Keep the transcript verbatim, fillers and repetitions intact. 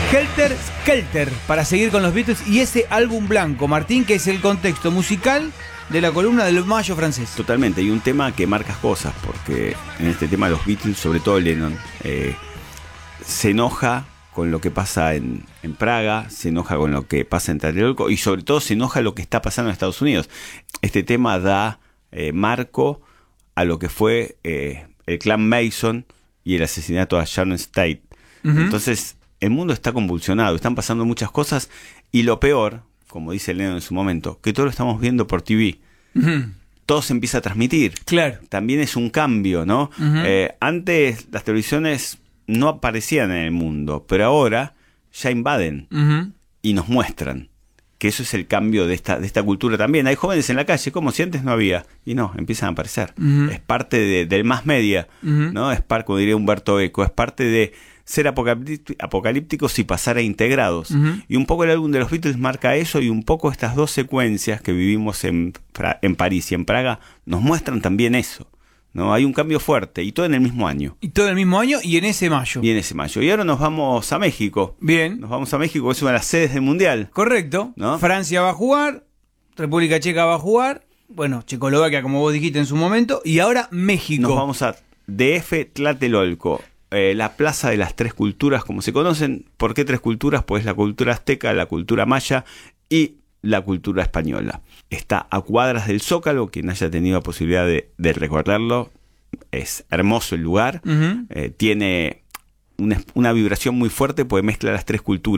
Helter Skelter, para seguir con los Beatles y ese álbum blanco, Martín, que es el contexto musical de la columna del Mayo francés. Totalmente, y un tema que marca cosas, porque en este tema los Beatles, sobre todo Lennon, eh, se enoja con lo que pasa en, en Praga, se enoja con lo que pasa en Tlatelolco y sobre todo se enoja lo que está pasando en Estados Unidos. Este tema da eh, marco a lo que fue eh, el clan Mason y el asesinato a Sharon Tate. Uh-huh. Entonces el mundo está convulsionado, están pasando muchas cosas y lo peor, como dice Lennon en su momento, que todo lo estamos viendo por T V. Uh-huh. Todo se empieza a transmitir. Claro. También es un cambio, ¿no? Uh-huh. Eh, antes las televisiones no aparecían en el mundo, pero ahora ya invaden uh-huh. y nos muestran que eso es el cambio de esta, de esta cultura también. Hay jóvenes en la calle, como si antes no había, y no, empiezan a aparecer. Uh-huh. Es parte de, del mass media, uh-huh. ¿no? Es parte, como diría Humberto Eco, es parte de ser apocalípticos y pasar a integrados. Uh-huh. Y un poco el álbum de los Beatles marca eso, y un poco estas dos secuencias que vivimos en, en París y en Praga nos muestran también eso. No, hay un cambio fuerte, y todo en el mismo año. Y todo en el mismo año y en ese mayo. Y en ese mayo. Y ahora nos vamos a México. Bien. Nos vamos a México, que es una de las sedes del Mundial. Correcto. ¿No? Francia va a jugar, República Checa va a jugar, bueno, Checoslovaquia, como vos dijiste en su momento, y ahora México. Nos vamos a D F Tlatelolco, eh, la Plaza de las Tres Culturas, como se conocen. ¿Por qué tres culturas? Pues la cultura azteca, la cultura maya y la cultura española. Está a cuadras del Zócalo, quien haya tenido la posibilidad de, de recordarlo, es hermoso el lugar. Uh-huh. eh, tiene una, una vibración muy fuerte porque mezcla las tres culturas.